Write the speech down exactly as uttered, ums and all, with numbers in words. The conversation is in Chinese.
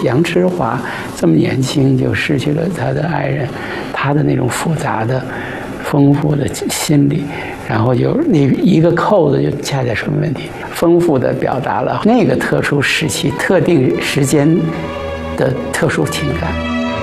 杨迟华这么年轻就失去了他的爱人，他的那种复杂的、丰富的心理，然后就那一个扣子就恰恰出问题，丰富地表达了那个特殊时期、特定时间的特殊情感。